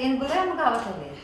تين بقى مقابة الليل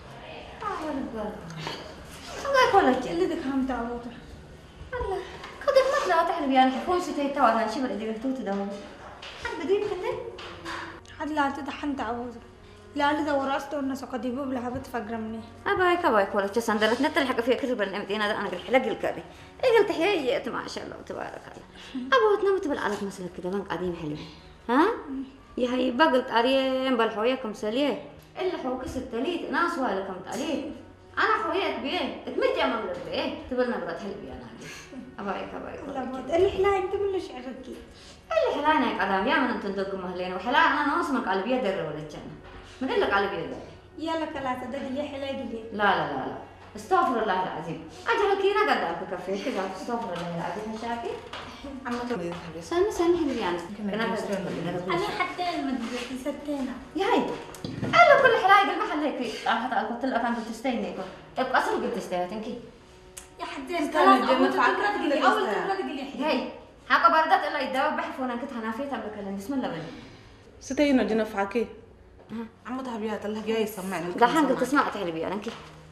أنا أقول اللي دخلت عوضه الله كده ما طلع تحلم يعني حكون ستي تو أنا شبر إذا قلتوا تداوم حد بدين كده حد لا تدحنت عوضه لا لذا وراسته الناس قد يبوب لها بتفقرمني أبايك ولا تسندلت نتلحق فيها كثر بالنمتين هذا أنا قلت حلق الكاري إيه قلت حييت ما شاء الله تبارك الله أبو تنام تبل مثلا كده بنك قديم حلو ها يا هي بقلت أريم بالحويكم سليه إلا حوكس التليت ناس والكم تليت أنا حويك بيه تمجي مملك بيه تبلنا بغت حلبي أنا أبايك اللي حلاي انت من شعرك اللي حلاينك قدام يا من أنت ندق مهلين وحلاي أنا نوصمك على بيد الر ولا الجنة ما قال لك على بيد الر يلا كلا تدق يا حلاي دي لا استغفر الله العظيم أجل كينا قدامك كفي كذا استغفر الله العظيم مشاكل عمتك سامي حبيبي أنا حتى المدرسة ستينا يا هاي أنا كل حلاي بالمحل هيك حتى قلت لك أنت تستيني تبقى أصلا قلت تستيها تنكي يا حدين خلاص أول تقرأ لي هاي حاجة بردت إلا يداوب بحفونا كنت هنافيت قبل كلام بسم الله بني ستينا جنفعكي عمتها بيها الله جاي يسمعني دحين قلت اسمع تعالي بيها أنكي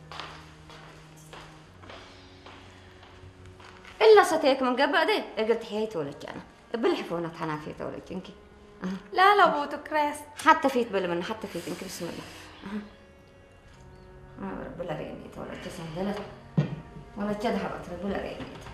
إلا ستيك من قبل ده قلت حييت ولك أنا بالحفونة هنافيت ولك أنكي لا بوتو كريس حتى فيت بلا من حتى فيت أنكي بسم الله رب لا رينيت ولا تسهلت ولا تذهبت رب لا رينيت